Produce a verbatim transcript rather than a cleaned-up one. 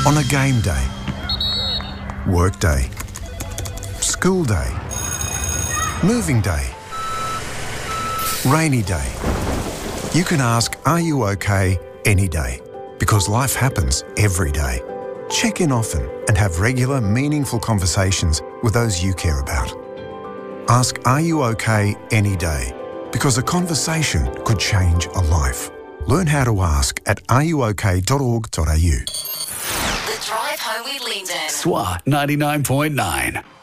On a game day, work day, school day, moving day, rainy day. You can ask, are you okay, any day, because life happens every day. Check in often and have regular, meaningful conversations with those you care about. Ask, are you okay, any day, because a conversation could change a life. Learn how to ask at are you okay dot org dot a u. The Drive Home with Lyndon. S W A ninety-nine point nine.